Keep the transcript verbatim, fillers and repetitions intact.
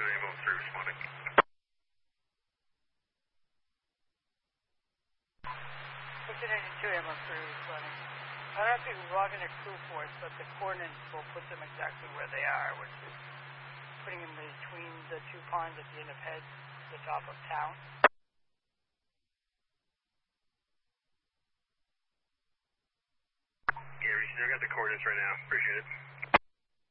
two ambulance three responding. Section eighty-two ambulance three responding. I don't know if you're logging a crew force, but the coordinates will put them exactly where they are, which is putting them between the two ponds at the end of Heads, the top of town. Yeah, Reese, I got the coordinates right now. Appreciate it.